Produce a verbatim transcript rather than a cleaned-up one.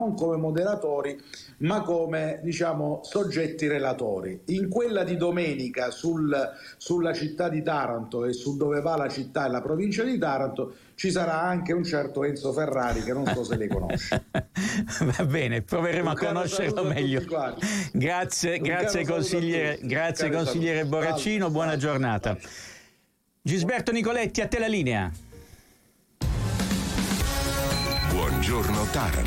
non come moderatori ma come, diciamo, soggetti relatori. In quella di domenica sul, sulla città di Taranto e su dove va la città e la provincia di Taranto ci sarà anche un certo Enzo Ferrari, che non so se lei conosce. Va bene, proveremo un a conoscerlo meglio. Grazie, un grazie consigliere, grazie consigliere Borracino, salve, buona salve, giornata. Salve. Gisberto Nicoletti, a te la linea. Buongiorno Taranto.